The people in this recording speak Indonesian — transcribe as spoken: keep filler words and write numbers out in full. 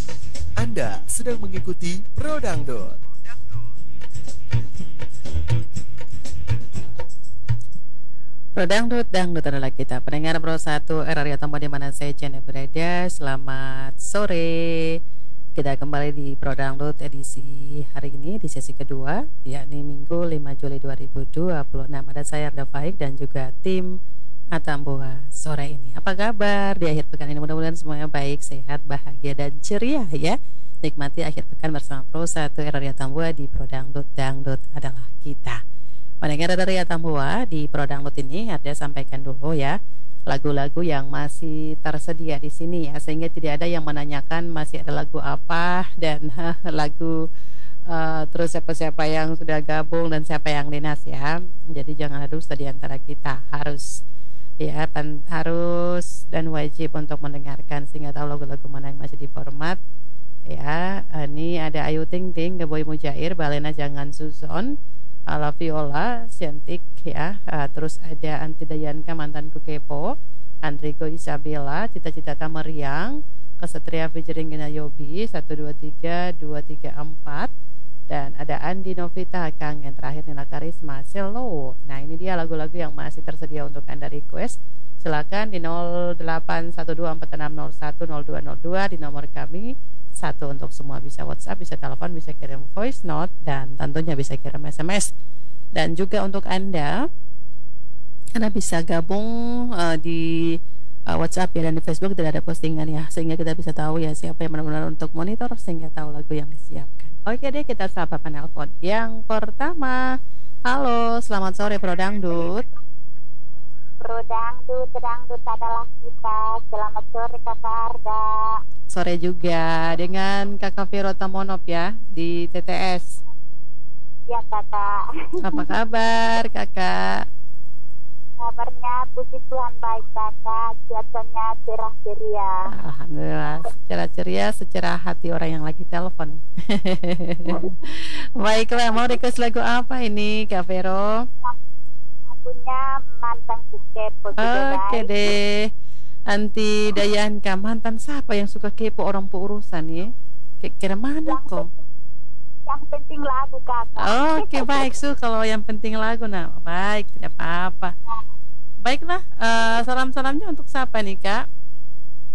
Anda sedang mengikuti Pro Dangdut. Pro Dangdut, Dangdut adalah kita. Pendengar Pro satu R R I Tomo di mana saya Jana berada. Selamat sore. Kita kembali di Pro Dangdut edisi hari ini di sesi kedua, yakni Minggu lima Juli dua ribu dua puluh enam. Ada saya Arda Faik dan juga tim Atambua sore ini. Apa kabar di akhir pekan ini? Mudah-mudahan semuanya baik, sehat, bahagia dan ceria ya. Nikmati akhir pekan bersama Pro satu R R I Atambua di Pro Dangdut. Dangdut adalah kita. Pendengar dari Atambua di Pro Dangdut ini ada sampaikan dulu ya lagu-lagu yang masih tersedia di sini ya, sehingga tidak ada yang menanyakan masih ada lagu apa dan lagu uh, terus siapa-siapa yang sudah gabung dan siapa yang dinas ya. Jadi jangan ada dusta di antara kita, harus ya pan, harus dan wajib untuk mendengarkan sehingga tahu lagu-lagu mana yang masih di format ya. Ini ada Ayu Ting Ting, Boy Mujair, Balena Jangan Suson, Ala Viola, Siantik ya, uh, terus ada Anti Dayanka, Mantanku Kepo, Andriko Isabella, Cita-Cita Tameriang, Kesatria featuring Gina Yobi, satu dua tiga dua tiga empat, dan ada Andi Novita, Kang, yang terakhir Nila Karisma, Selo. Nah ini dia lagu-lagu yang masih tersedia untuk Anda request. Silakan di nol delapan satu dua empat enam nol satu nol dua nol dua di nomor kami. Satu untuk semua, bisa WhatsApp, bisa telepon, bisa kirim voice note, dan tentunya bisa kirim S M S. Dan juga untuk Anda, Anda bisa gabung uh, di uh, WhatsApp ya, dan di Facebook tidak ada postingan ya, sehingga kita bisa tahu ya siapa yang benar-benar untuk monitor, sehingga tahu lagu yang disiapkan. Oke deh, kita sapa penelpon yang pertama. Halo, selamat sore Pro Dangdut. Pro Dangdut, Dangdut adalah kita. Selamat sore Kakak Arda. Sore juga dengan Kakak Vero Tamonop ya di T T S. Ya Kakak. Apa kabar Kakak? Kabarnya puji Tuhan baik Kakak. Cuacanya cerah ceria. Alhamdulillah, secara ceria, secara hati orang yang lagi telepon. Baiklah, mau request lagu apa ini Kak Vero? Lagunya Mantan Kepo. Oke deh. Anti Dayanka, mantan siapa yang suka kepo orang urusan ya? Kira mana yang kok? Penting, yang penting lagu Kakak. Oke baik Su, kalau yang penting lagu nah baik, tidak apa-apa. Baiklah, uh, salam-salamnya untuk siapa nih Kak?